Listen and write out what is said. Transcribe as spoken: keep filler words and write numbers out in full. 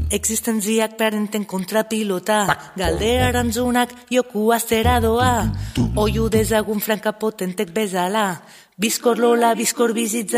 Existentziak parenten kontrapilota, galde arantzunak joku aztera doa, oiu dezagun franka potentek bezala, bizkor lola, bizkor bizitza,